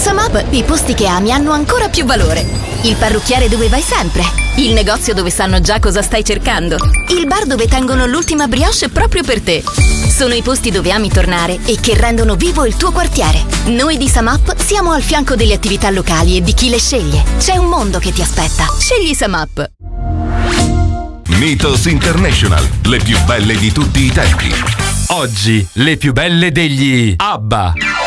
Samap, i posti che ami hanno ancora più valore. Il parrucchiere dove vai sempre. Il negozio dove sanno già cosa stai cercando. Il bar dove tengono l'ultima brioche proprio per te. Sono i posti dove ami tornare e che rendono vivo il tuo quartiere. Noi di Samap siamo al fianco delle attività locali e di chi le sceglie. C'è un mondo che ti aspetta. Scegli Samap. Mythos International, le più belle di tutti i tempi. Oggi le più belle degli ABBA.